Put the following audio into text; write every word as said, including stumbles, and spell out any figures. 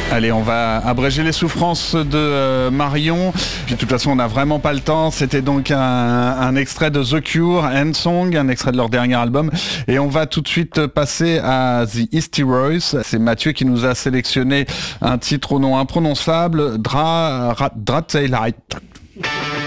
Allez, on va abréger les souffrances de euh, Marion. Puis de toute façon, on n'a vraiment pas le temps. C'était donc un, un extrait de The Cure, End Song, un extrait de leur dernier album. Et on va tout de suite passer à The Eastie Royce. C'est Mathieu qui nous a sélectionné un titre au nom imprononçable, Dra, Dra, Dra Daylight.